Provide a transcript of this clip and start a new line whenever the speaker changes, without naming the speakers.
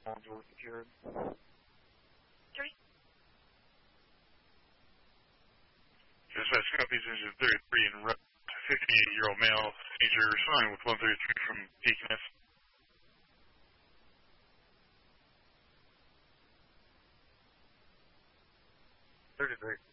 Angela secured.
3.
Dispatch copies engine 33 and 58-year-old male, seizure responding with 133 from Deaconess.
33.